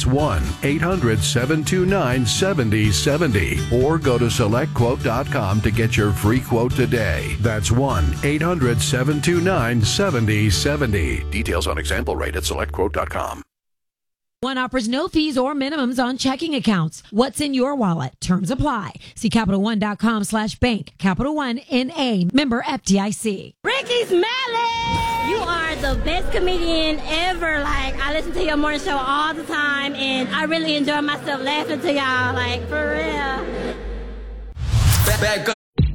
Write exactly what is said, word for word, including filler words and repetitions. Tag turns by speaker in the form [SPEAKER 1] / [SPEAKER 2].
[SPEAKER 1] That's one eight hundred seven two nine seven zero seven zero. Or go to select quote dot com to get your free quote today. That's one eight hundred seven two nine seven zero seven zero. Details on example rate at select quote dot com.
[SPEAKER 2] One offers no fees or minimums on checking accounts. What's in your wallet? Terms apply. See Capital One dot com slash bank. Capital One N A. Member F D I C.
[SPEAKER 3] Ricky Smiley! You are the best comedian ever. Like, I listen to your morning show all the time, and I really enjoy myself laughing to y'all. Like, for real.
[SPEAKER 4] Back, back